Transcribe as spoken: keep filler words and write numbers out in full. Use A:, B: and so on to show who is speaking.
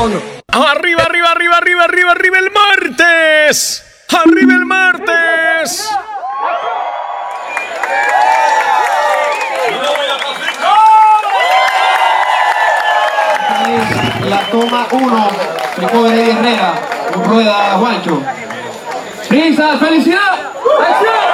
A: Atención.
B: Arriba, arriba, arriba, arriba, arriba, arriba el martes. Arriba el martes.
A: La toma uno. Tricó Heredia Herrera. Rueda Juancho.
C: ¡Risa! ¡Felicidad! ¡Acción!